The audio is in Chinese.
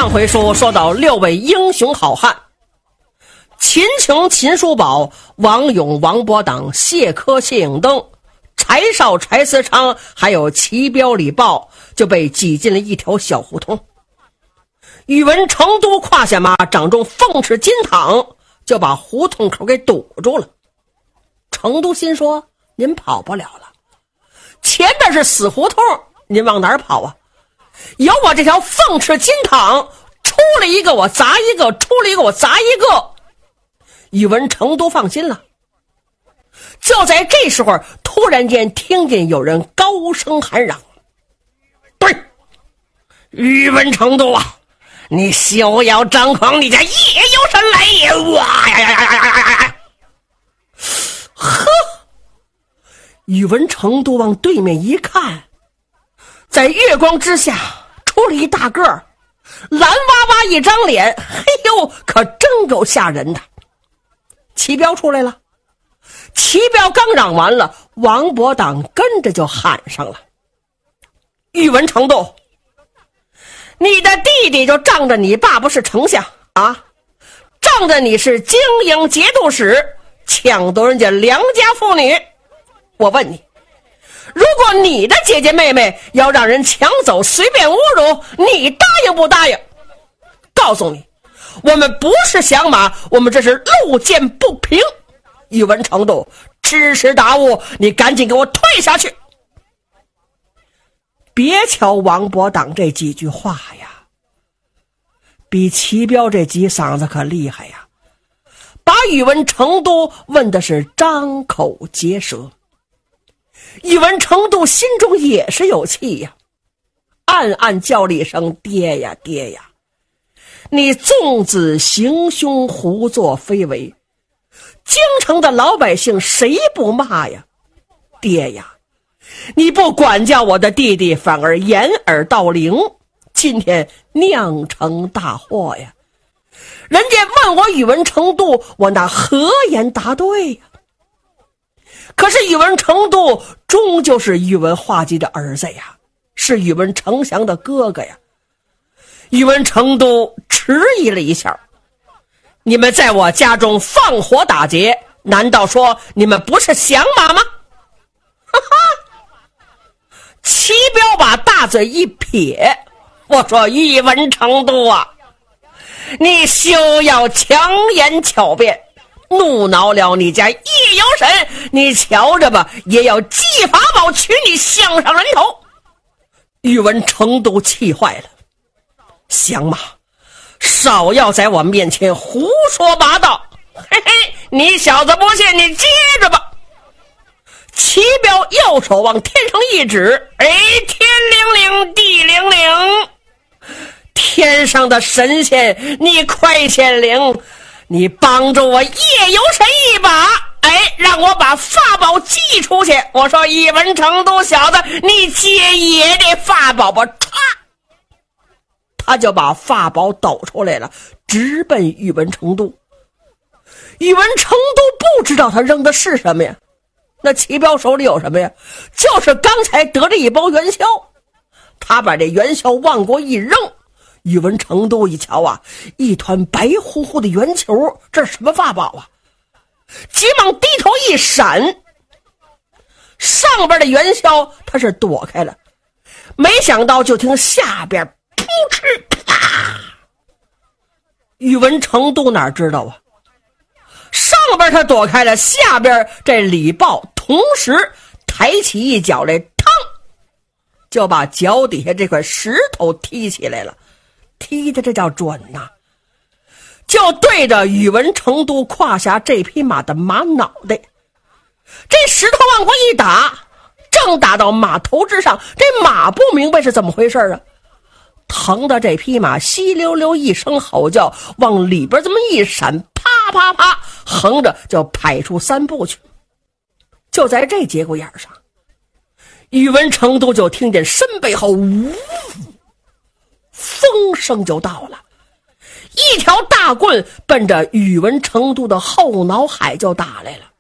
上回书说到6位英雄好汉，秦琼、秦叔宝、王勇、王伯党、谢科、谢影灯、柴少、柴思昌还有齐彪、李豹就被挤进了一条小胡同。宇文成都胯下马掌中凤翅金躺，就把胡同口给堵住了。成都心说，您跑不了了，前边是死胡同，您往哪儿跑啊？有我这条凤翅金躺，出了一个我砸一个，出了一个我砸一个。宇文成都放心了。就在这时候，突然间听见有人高声喊嚷：对，宇文成都啊，你休要张狂，你家夜有神来也！哇呀呀呀呀呀呀呀！呵，宇文成都往对面一看，在月光之下出了一大个儿，蓝哇哇一张脸，嘿呦，可真够吓人的。齐彪出来了，齐彪刚嚷完了，王伯党跟着就喊上了：宇文成都，你的弟弟就仗着你爸不是丞相啊，仗着你是经营节度使，抢夺人家良家妇女。我问你，如果你的姐姐妹妹要让人抢走随便侮辱，你答应不答应？告诉你，我们不是响马，我们这是路见不平。宇文成都，知识大悟，你赶紧给我退下去。别瞧王伯党这几句话呀，比齐彪这几嗓子可厉害呀，把宇文成都问的是张口结舌。宇文成都心中也是有气呀，暗暗叫了一声：爹呀爹呀，你纵子行凶，胡作非为，京城的老百姓谁不骂呀？爹呀，你不管教我的弟弟，反而掩耳盗铃，今天酿成大祸呀！人家问我宇文成都，我那何言答对呀？可是宇文成都终究是宇文化及的儿子呀，是宇文丞相的哥哥呀。宇文成都迟疑了一下：你们在我家中放火打劫，难道说你们不是响马吗？哈哈！齐彪把大嘴一撇，我说宇文成都啊，你休要强言巧辩，怒恼了你家夜游神，你瞧着吧，也要祭法宝取你项上人头。宇文成都气坏了：响马，少要在我面前胡说八道！嘿嘿，你小子不信，你接着吧。齐彪右手往天上一指：哎，天灵灵，地灵灵，天上的神仙，你快显灵，你帮助我夜游神一把，哎，让我把法宝寄出去。我说宇文成都小子，你接爷的法宝吧！唰，他就把法宝抖出来了，直奔宇文成都。宇文成都不知道他扔的是什么呀，那齐彪手里有什么呀？就是刚才得了一包元宵。他把这元宵往过一扔，宇文成都一瞧啊，一团白乎乎的圆球，这是什么法宝啊？急忙低头一闪，上边的元宵他是躲开了，没想到就听下边扑哧啪！宇文成都哪知道啊？上边他躲开了，下边这李豹同时抬起一脚来，嘡，就把脚底下这块石头踢起来了，踢的这叫准呐！就对着宇文成都胯下这匹马的马脑袋，这石头往过一打，正打到马头之上，这马不明白是怎么回事啊，疼的这匹马稀溜溜一声吼叫，往里边这么一闪，啪啪啪，横着就排出3步去。就在这节骨眼上，宇文成都就听见身背后呜，风声就到了，一条大棍奔着宇文成都的后脑海就打来了。